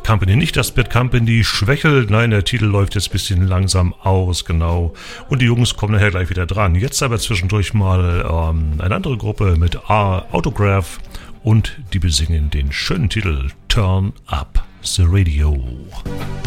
Company. Nicht, dass Bad Company schwächelt, nein, der Titel läuft jetzt ein bisschen langsam aus, genau. Und die Jungs kommen nachher gleich wieder dran. Jetzt aber zwischendurch mal eine andere Gruppe mit Autograph und die besingen den schönen Titel Turn Up the Radio.